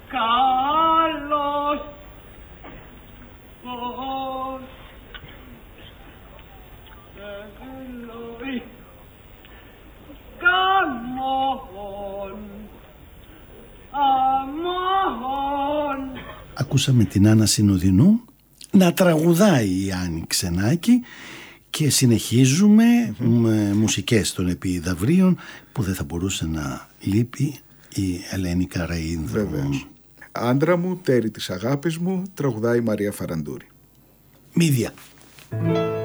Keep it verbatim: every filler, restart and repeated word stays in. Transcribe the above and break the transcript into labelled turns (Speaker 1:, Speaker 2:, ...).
Speaker 1: καλός πως ελοή καμόν αμόν.
Speaker 2: Ακούσαμε την Άννα Συνοδεινού να τραγουδάει η Άννη Ξενάκη και συνεχίζουμε mm-hmm. με μουσικές των Επιδαυρίων που δεν θα μπορούσε να λείπει η Ελένη Καραΐνδρου.
Speaker 3: Βεβαίως. Άντρα μου, τέρι της αγάπης μου, τραγουδάει η Μαρία Φαραντούρη.
Speaker 2: Μύδια.